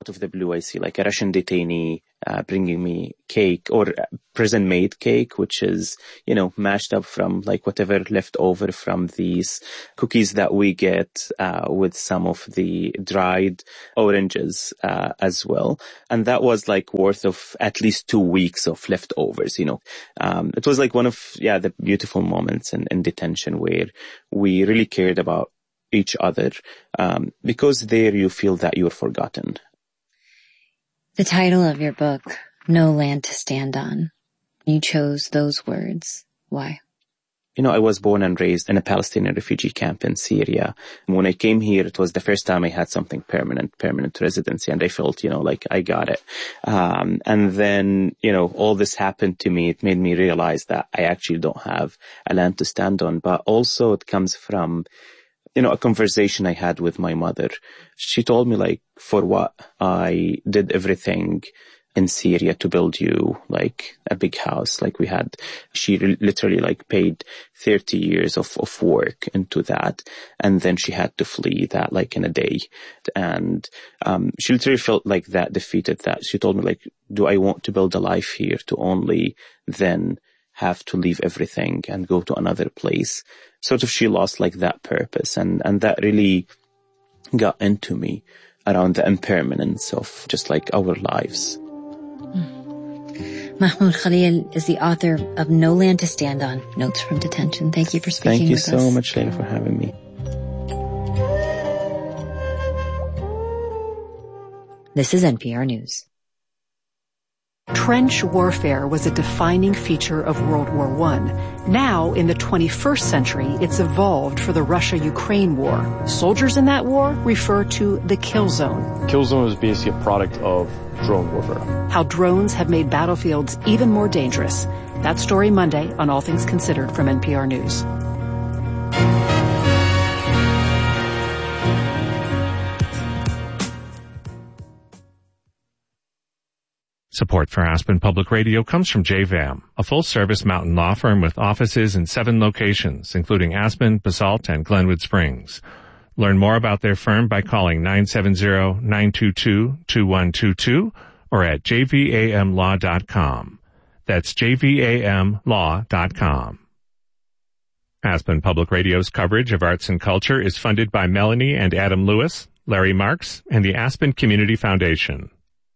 of the blue, I see like a Russian detainee bringing me cake, or prison-made cake, which is, mashed up from like whatever left over from these cookies that we get with some of the dried oranges as well. And that was like worth of at least 2 weeks of leftovers, It was like one of, the beautiful moments in detention where we really cared about each other, because there you feel that you're forgotten. The title of your book, No Land to Stand On. You chose those words. Why? I was born and raised in a Palestinian refugee camp in Syria. When I came here, it was the first time I had something permanent residency, and I felt, like I got it. And then, all this happened to me. It made me realize that I actually don't have a land to stand on, but also it comes from a conversation I had with my mother. She told me, like, for what I did everything in Syria to build you, like, a big house. Like she literally, like, paid 30 years of work into that. And then she had to flee that, like, in a day. And, she literally felt like that defeated that. She told me, like, do I want to build a life here to only then have to leave everything and go to another place? Sort of, she lost like that purpose, and that really got into me around the impermanence of just like our lives. Mahmoud Khalil is the author of No Land to Stand On, Notes from Detention. Thank you for speaking with us. Thank you so much, Layla, for having me. This is NPR News. Trench warfare was a defining feature of World War I. Now, in the 21st century, it's evolved for the Russia-Ukraine war. Soldiers in that war refer to the kill zone. Kill zone is basically a product of drone warfare. How drones have made battlefields even more dangerous. That story Monday on All Things Considered from NPR News. Support for Aspen Public Radio comes from JVAM, a full-service mountain law firm with offices in 7 locations, including Aspen, Basalt, and Glenwood Springs. Learn more about their firm by calling 970-922-2122 or at jvamlaw.com. That's jvamlaw.com. Aspen Public Radio's coverage of arts and culture is funded by Melanie and Adam Lewis, Larry Marks, and the Aspen Community Foundation.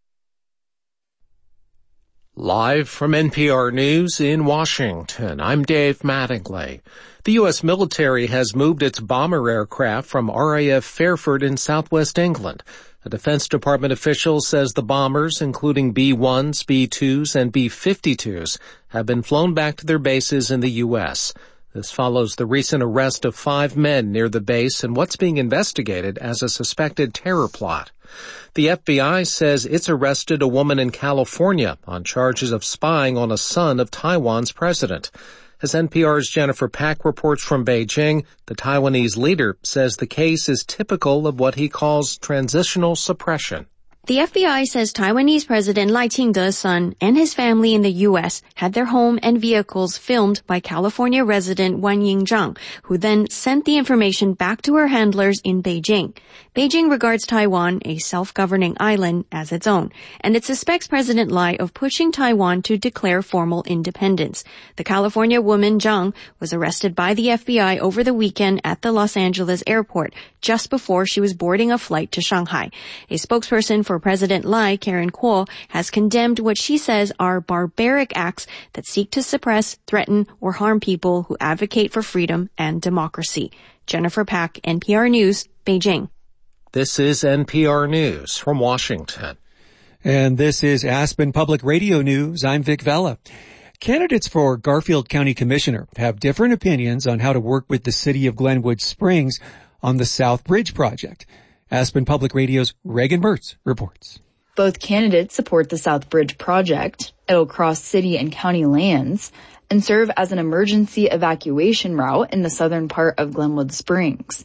Live from NPR News in Washington, I'm Dave Mattingly. The U.S. military has moved its bomber aircraft from RAF Fairford in southwest England. A Defense Department official says the bombers, including B-1s, B-2s, and B-52s, have been flown back to their bases in the U.S. This follows the recent arrest of 5 men near the base in what's being investigated as a suspected terror plot. The FBI says it's arrested a woman in California on charges of spying on a son of Taiwan's president. As NPR's Jennifer Pack reports from Beijing, the Taiwanese leader says the case is typical of what he calls transitional suppression. The FBI says Taiwanese President Lai Ching-te's son and his family in the U.S. had their home and vehicles filmed by California resident Wan Ying-zhang, who then sent the information back to her handlers in Beijing. Beijing regards Taiwan, a self-governing island, as its own, and it suspects President Lai of pushing Taiwan to declare formal independence. The California woman Zhang was arrested by the FBI over the weekend at the Los Angeles airport, just before she was boarding a flight to Shanghai. A spokesperson for President Lai, Karen Kuo, has condemned what she says are barbaric acts that seek to suppress, threaten, or harm people who advocate for freedom and democracy. Jennifer Pack, NPR News, Beijing. This is NPR News from Washington. And this is Aspen Public Radio News. I'm Vic Vella. Candidates for Garfield County Commissioner have different opinions on how to work with the city of Glenwood Springs on the South Bridge project. Aspen Public Radio's Reagan Mertz reports. Both candidates support the South Bridge project. It'll cross city and county lands and serve as an emergency evacuation route in the southern part of Glenwood Springs.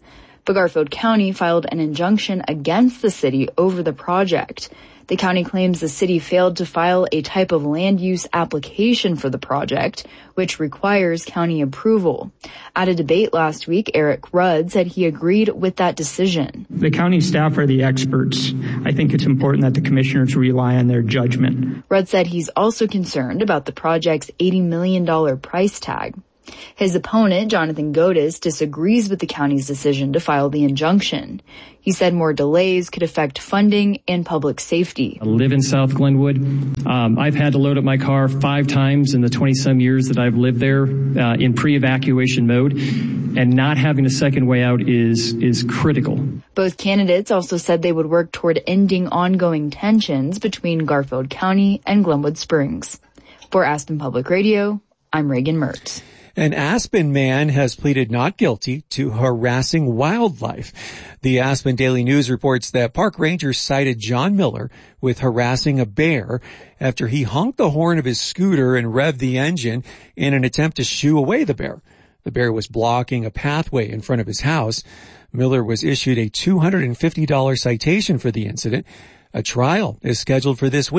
But Garfield County filed an injunction against the city over the project. The county claims the city failed to file a type of land use application for the project, which requires county approval. At a debate last week, Eric Rudd said he agreed with that decision. The county staff are the experts. I think it's important that the commissioners rely on their judgment. Rudd said he's also concerned about the project's $80 million price tag. His opponent, Jonathan Godis, disagrees with the county's decision to file the injunction. He said more delays could affect funding and public safety. I live in South Glenwood. I've had to load up my car 5 times in the 20-some years that I've lived there in pre-evacuation mode, and not having a second way out is critical. Both candidates also said they would work toward ending ongoing tensions between Garfield County and Glenwood Springs. For Aspen Public Radio, I'm Reagan Mertz. An Aspen man has pleaded not guilty to harassing wildlife. The Aspen Daily News reports that park rangers cited John Miller with harassing a bear after he honked the horn of his scooter and revved the engine in an attempt to shoo away the bear. The bear was blocking a pathway in front of his house. Miller was issued a $250 citation for the incident. A trial is scheduled for this week.